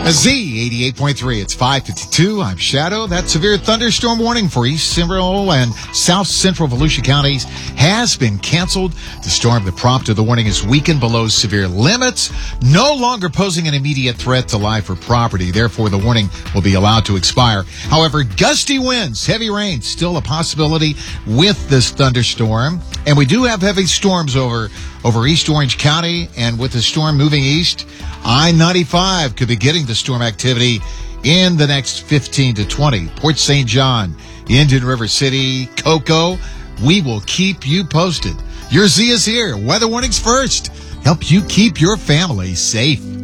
Z 88.3. It's 5:52. I'm Shadow. That severe thunderstorm warning for East Central and South Central Volusia counties has been canceled. The storm that prompted the warning is weakened below severe limits, no longer posing an immediate threat to life or property. Therefore, the warning will be allowed to expire. However, gusty winds, heavy rain, still a possibility with this thunderstorm. And we do have heavy storms over East Orange County, and with the storm moving east, I-95 could be getting the storm activity in the next 15 to 20. Port St. John, Indian River City, Cocoa, we will keep you posted. Your Z is here. Weather warnings first. Help you keep your family safe.